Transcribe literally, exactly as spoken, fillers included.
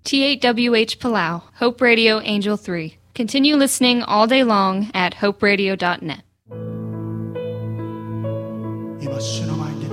T eight W H Palau, Hope Radio Angel three. Continue listening all day long at hope radio dot net. 今主の前に